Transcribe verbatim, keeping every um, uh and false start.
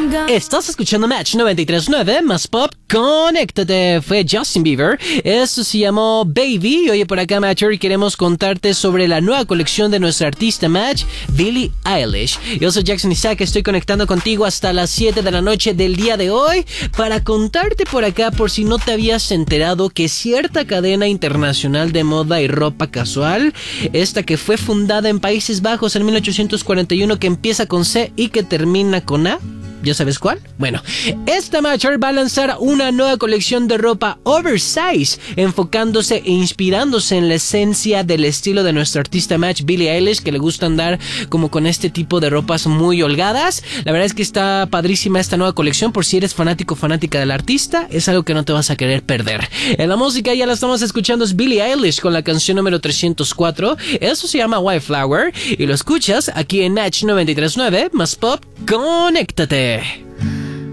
Estás escuchando Match noventa y tres punto nueve, más pop, conéctate. Fue Justin Bieber. Esto se llamó Baby. Oye, por acá, Matcher, y queremos contarte sobre la nueva colección de nuestra artista Match, Billie Eilish. Yo soy Jackson Isaac, estoy conectando contigo hasta las siete de la noche del día de hoy para contarte por acá, por si no te habías enterado, que cierta cadena internacional de moda y ropa casual, esta que fue fundada en Países Bajos en mil ochocientos cuarenta y uno, que empieza con C y que termina con A, ¿ya sabes cuál? Bueno, esta Matcher va a lanzar una nueva colección de ropa oversize, enfocándose e inspirándose en la esencia del estilo de nuestra artista Match, Billie Eilish, que le gusta andar como con este tipo de ropas muy holgadas. La verdad es que está padrísima esta nueva colección. Por si eres fanático o fanática del artista, es algo que no te vas a querer perder. En la música ya la estamos escuchando, es Billie Eilish con la canción número trescientos cuatro. Eso se llama White Flower y lo escuchas aquí en Match noventa y tres punto nueve, más pop, conéctate.